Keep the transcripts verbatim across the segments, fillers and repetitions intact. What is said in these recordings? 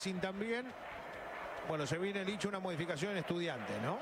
Sin también, bueno, se viene dicho una modificación en Estudiantes, ¿no?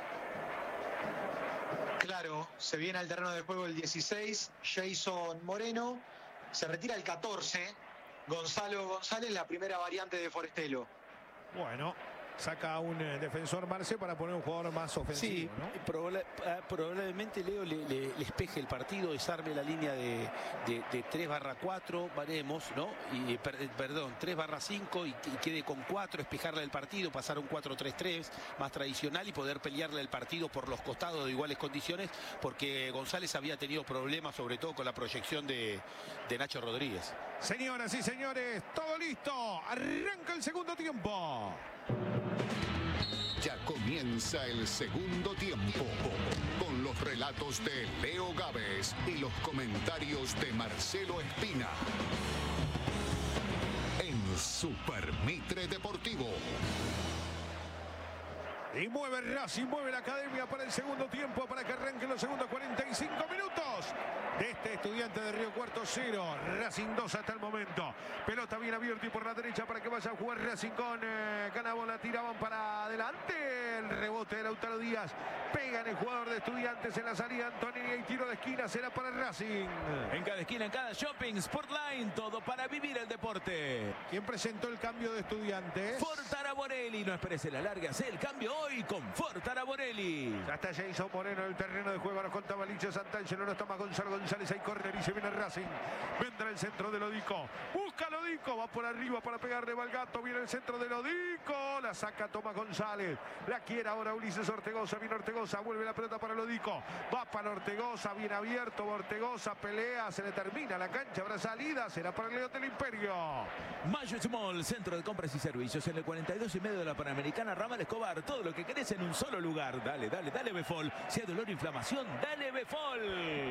Claro, se viene al terreno de juego el dieciséis, Jason Moreno, se retira el catorce, Gonzalo González, la primera variante de Forestelo. Bueno, saca a un eh, defensor Marce para poner un jugador más ofensivo, sí, ¿no? Probable, probablemente Leo le, le, le espeje el partido, desarme la línea de, de, de tres barra cuatro, varemos, ¿no? Y, per, perdón, tres barra cinco y, y quede con cuatro, espejarle el partido, pasar a un cuatro tres tres más tradicional y poder pelearle el partido por los costados de iguales condiciones, porque González había tenido problemas, sobre todo con la proyección de, de Nacho Rodríguez. Señoras y señores, todo listo. Arranca el segundo tiempo. Ya comienza el segundo tiempo con los relatos de Leo Gávez y los comentarios de Marcelo Espina en Super Mitre Deportivo. Y mueve Racing, mueve la academia para el segundo tiempo, para que arranquen los segundos cuarenta y cinco minutos de este Estudiante de Río Cuarto cero, Racing dos hasta el momento. Pelota bien abierta y por la derecha para que vaya a jugar Racing con eh, Canabo, la tiraban para adelante. El rebote de Lautaro Díaz, pega en el jugador de Estudiantes en la salida Antonini y tiro de esquina será para Racing. En cada esquina, en cada shopping, Sportline, todo para vivir el deporte. ¿Quién presentó el cambio de Estudiantes? Fortara Borelli, no esperes el alargue, hace el cambio hoy con Fortara Borelli. Ya está Jason Moreno en el terreno de juego, ahora contaba Licho Santangelo, lo toma Gonzalo González, hay córner y se viene Racing. Vendrá el centro de Lodico, busca Lodico, va por arriba para pegarle Valgato, viene el centro de Lodico, la saca Tomás González, la quiere ahora Ulises Ortegoza, viene Ortegoza, vuelve la pelota para Lodico, va para Ortegoza, bien abierto, Ortegoza pelea, se le termina la cancha, habrá salida, será para el León del Imperio. Mayo Small, centro de compras y servicios en el cuarenta y dos y medio de la Panamericana, Ramal Escobar, todo lo que querés en un solo lugar. Dale, dale, dale Befol. Si hay dolor o inflamación, dale Befol.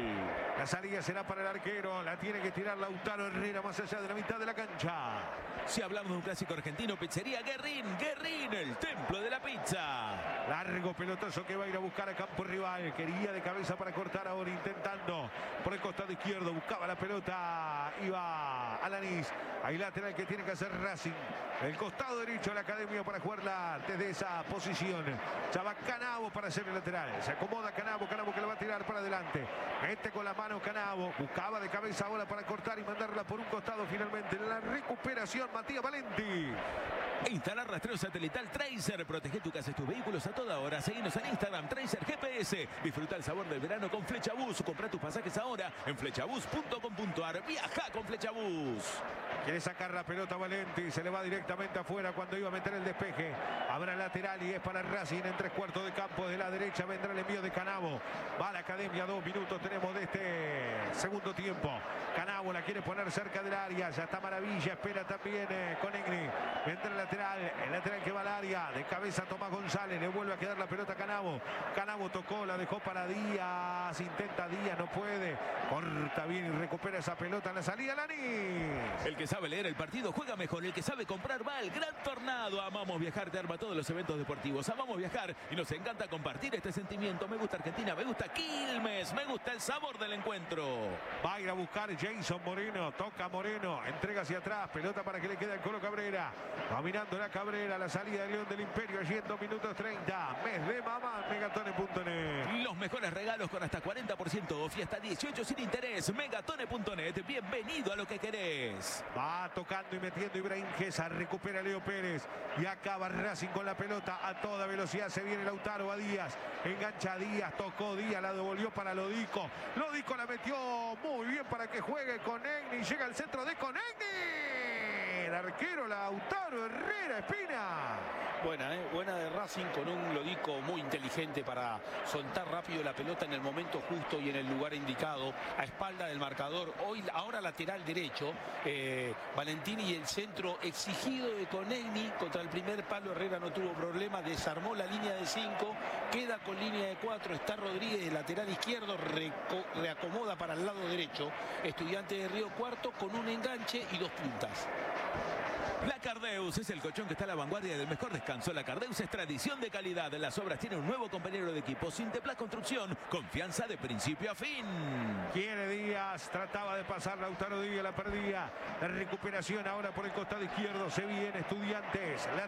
La salida será para el arquero, la tiene que tirar Lautaro Herrera más allá de la mitad de la cancha. Si hablamos de un clásico argentino, pizzería Guerrín, Guerrín, el templo de la pizza. Largo pelotazo que va a ir a buscar a campo rival, quería de cabeza para cortar ahora, intentando por el costado izquierdo, buscaba la pelota, iba Alanis, ahí lateral que tiene que hacer Racing, el costado derecho de la academia para jugarla desde esa posición. Ya va Canabo para hacer el lateral, se acomoda Canabo, Canabo que le va a tirar para adelante, mete con la mano Canabo, buscaba de cabeza ahora para cortar y mandarla por un costado finalmente, la recuperación Matías Valenti. Instalar rastreo satelital Tracer, protege tu casa y tus vehículos a toda hora. Seguinos en Instagram, Tracer G P S. Disfruta el sabor del verano con Flechabús. Compra tus pasajes ahora en flechabús punto com punto ar. Viaja con Flechabús. Quiere sacar la pelota Valenti, se le va directamente afuera cuando iba a meter el despeje. Habrá lateral y es para Racing en tres cuartos de campo. De la derecha vendrá el envío de Canabo. Va a la academia, dos minutos tenemos de este segundo tiempo. Canabo la quiere poner cerca del área, ya está Maravilla, espera también eh, con Egni. Vendrá el lateral, el lateral que va al área. De cabeza Tomás González, le vuelve a quedar la pelota a Canabo. Canabo tocó, la dejó para Díaz, intenta Díaz, no puede. Corta bien y recupera esa pelota en la salida, Lani. El que sabe leer el partido juega mejor, el que sabe comprar va al Gran Tornado. Amamos viajar, te arma todos los eventos deportivos. Amamos viajar y nos encanta compartir este sentimiento. Me gusta Argentina, me gusta Quilmes, me gusta el sabor del encuentro. Va a ir a buscar Jason Moreno, toca Moreno, entrega hacia atrás, pelota para que le quede al Colo Cabrera. Dominando la Cabrera, la salida del León del Imperio, allí en dos minutos treinta. Mes de mamá, megatone punto net. Los mejores regalos con hasta cuarenta por ciento off y hasta dieciocho sin interés. megatone punto net, bienvenido a lo que querés. Va tocando y metiendo Ibrahim Gesa, recupera Leo Pérez y acaba Racing con la pelota a toda velocidad. Se viene Lautaro a Díaz, engancha a Díaz, tocó Díaz, la devolvió para Lodico. Lodico la metió muy bien para que juegue con Egni, llega al centro de Conegni. El arquero Lautaro Herrera, Espina. Buena, ¿eh? Buena de Racing con un Lodico muy inteligente para soltar rápido la pelota en el momento justo y en el lugar indicado, a espalda del marcador. Hoy, ahora lateral derecho, eh, Valentini y el centro exigido de Conegni contra el primer palo. Herrera no tuvo problema, desarmó la línea de cinco, queda con línea de cuatro, está Rodríguez de lateral izquierdo, reco, reacomoda para el lado derecho, Estudiante de Río Cuarto con un enganche y dos puntas. La Cardeus es el colchón que está a la vanguardia del mejor descanso. La Cardeus es tradición de calidad. Las obras tienen un nuevo compañero de equipo. Sinteplas Construcción, confianza de principio a fin. Quiere Díaz, trataba de pasar Lautaro Díaz, la perdía. La recuperación ahora por el costado izquierdo. Se viene Estudiantes. La